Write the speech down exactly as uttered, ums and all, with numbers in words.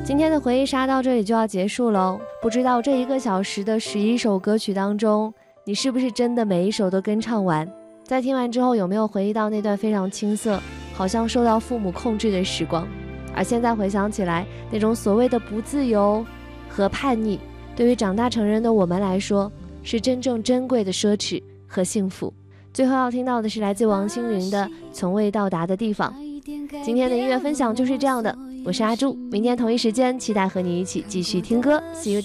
今天的回忆杀到这里就要结束喽，不知道这一个小时的十一首歌曲当中，你是不是真的每一首都跟唱完？在听完之后有没有回忆到那段非常青涩，好像受到父母控制的时光？而现在回想起来，那种所谓的不自由和叛逆，对于长大成人的我们来说，是真正珍贵的奢侈和幸福。最后要听到的是来自王心凌的《从未到达的地方》。今天的音乐分享就是这样的，我是阿朱，明天同一时间期待和你一起继续听歌 See you